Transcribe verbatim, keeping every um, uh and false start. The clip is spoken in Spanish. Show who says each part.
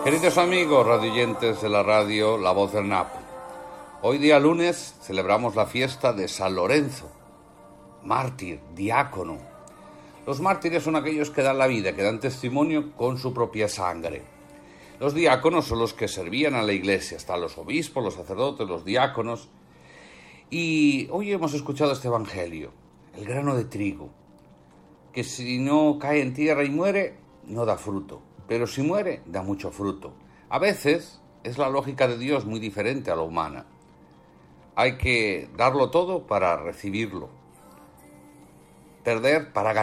Speaker 1: Queridos amigos radioyentes de la radio La Voz del Napo, hoy día lunes celebramos la fiesta de San Lorenzo, mártir, diácono. Los mártires son aquellos que dan la vida, que dan testimonio con su propia sangre. Los diáconos son los que servían a la iglesia, están los obispos, los sacerdotes, los diáconos. Y hoy hemos escuchado este evangelio, el grano de trigo, que si no cae en tierra y muere, no da fruto. Pero si muere, da mucho fruto. A veces es la lógica de Dios muy diferente a la humana. Hay que darlo todo para recibirlo. Perder para ganar.